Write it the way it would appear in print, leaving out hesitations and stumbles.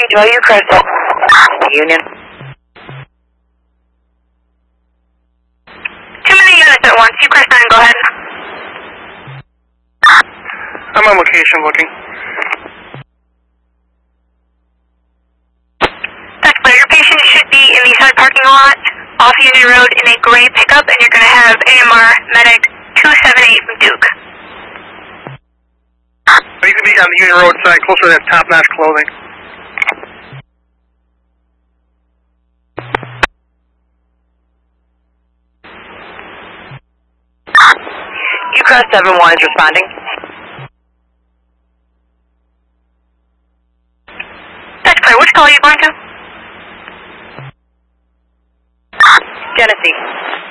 Joy, you cross Union. Too many units at once. You cross 9, go ahead. I'm on location looking. That's clear. Your patient should be in the side parking lot off Union Road in a gray pickup, and you're going to have AMR Medic 278 from Duke. He's going to be on the Union Road side, closer to that top-notch clothing. You cross 7-1 is responding. That's clear. Which call are you going to? Genesee.